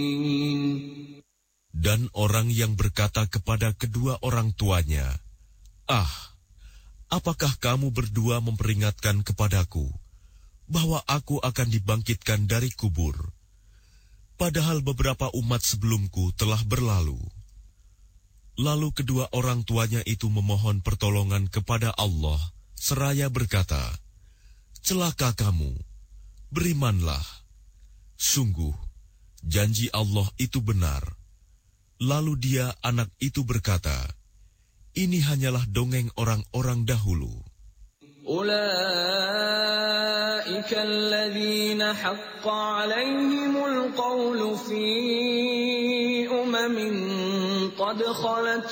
Dan orang yang berkata kepada kedua orang tuanya, "Ah, apakah kamu berdua memperingatkan kepadaku bahwa aku akan dibangkitkan dari kubur, padahal beberapa umat sebelumku telah berlalu?" Lalu kedua orang tuanya itu memohon pertolongan kepada Allah, seraya berkata, "Celaka kamu, berimanlah. Sungguh, janji Allah itu benar." Lalu dia, anak itu berkata, "Ini hanyalah dongeng orang-orang dahulu." Ulaika alladhina haqqa alaihimul qawlu fi umamin qad khalat